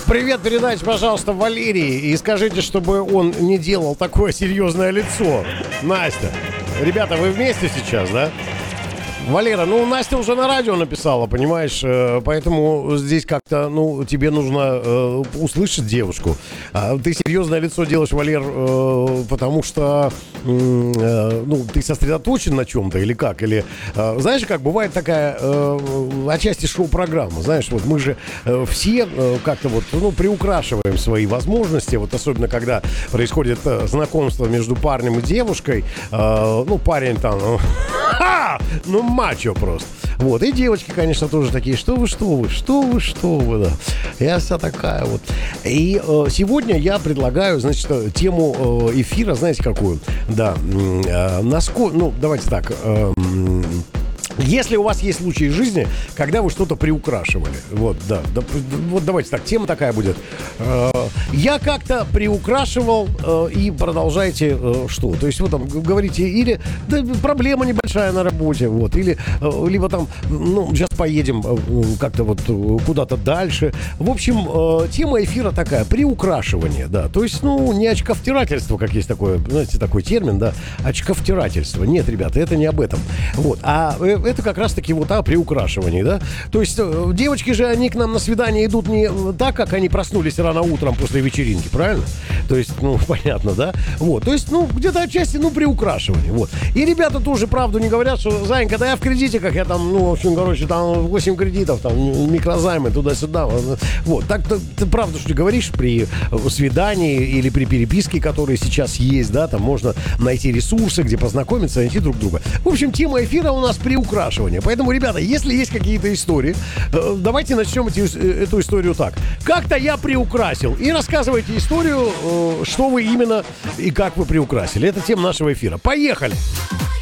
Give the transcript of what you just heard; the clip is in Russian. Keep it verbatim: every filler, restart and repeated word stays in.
Привет, передайте, пожалуйста, Валерии и скажите, чтобы он не делал такое серьезное лицо. Настя, ребята, вы вместе сейчас, да? Валера, ну, Настя уже на радио написала, понимаешь, поэтому здесь как-то, ну, тебе нужно э, услышать девушку. А ты серьезное лицо делаешь, Валер, э, потому что, э, ну, ты сосредоточен на чем-то или как? Или, э, знаешь, как бывает такая э, отчасти шоу-программа, знаешь, вот мы же э, все э, как-то вот, ну, приукрашиваем свои возможности, вот особенно когда происходит э, знакомство между парнем и девушкой, э, ну, парень там, ну, ну, мачо просто. Вот. И девочки, конечно, тоже такие, что вы, что вы, что вы, что вы, да. Я вся такая вот. И э, сегодня я предлагаю, значит, тему э, эфира, знаете, какую? Да. Э, насколько, ну, давайте так. Э, Если у вас есть случаи в жизни, когда вы что-то приукрашивали, вот, да, да, вот давайте так, тема такая будет. Э, я как-то приукрашивал, э, и продолжайте, э, что? То есть вы там говорите, или да, проблема небольшая на работе, вот, или э, либо там, ну, сейчас поедем э, как-то вот куда-то дальше. В общем, э, тема эфира такая, приукрашивание, да, то есть, ну, не очковтирательство, как есть такое, знаете, такой термин, да, очковтирательство. Нет, ребята, это не об этом. Вот, а это как раз-таки вот о приукрашивании, да? То есть э, девочки же, они к нам на свидание идут не так, как они проснулись рано утром после вечеринки, правильно? То есть, ну, понятно, да? Вот, то есть, ну, где-то отчасти, ну, приукрашивание, вот. И ребята тоже правду не говорят, что, Занька, да я в кредите, как я там, ну, в общем, короче, там восемь кредитов, там, микрозаймы туда-сюда. Вот, так ты, ты правду, что ты говоришь при свидании или при переписке, которые сейчас есть, да, там можно найти ресурсы, где познакомиться, найти друг друга. В общем, тема эфира у нас приукрашивание. Поэтому, ребята, если есть какие-то истории, давайте начнем эти, эту историю так. Как-то я приукрасил. И рассказывайте историю, что вы именно и как вы приукрасили. Это тема нашего эфира. Поехали!